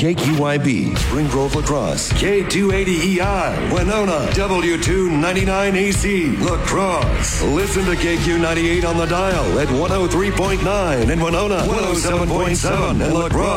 KQYB, Spring Grove La Crosse, K280EI, Winona, W299AC, La Crosse. Listen to KQ98 on the dial at 103.9 in Winona, 107.7 in La Crosse.